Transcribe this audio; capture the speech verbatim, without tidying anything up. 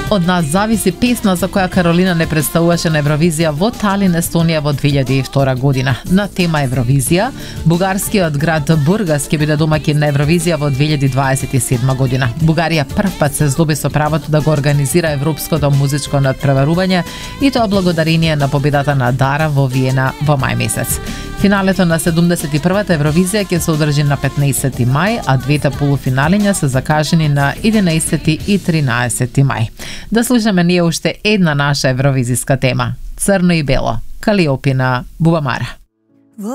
Од нас зависи песна за која Каролина не представуваше на Евровизија во Талин, Естонија во две илјади и втора година. На тема Евровизија, бугарскиот град Бургас ќе биде домаќин на Евровизија во две илјади дваесет и седма година. Бугарија прв пат се здоби со правото да го организира европското музичко надпреварување и тоа благодарение на победата на Дара во Виена во мај месец. Финалето на седумдесет и првата Евровизија ќе се одржи на петнаесети мај, а двете полуфиналиња се закажени на единаесети и тринаесети мај. Да слушаме ние уште една наша евровизиска тема. Црно и бело. Калиопина Бубамара.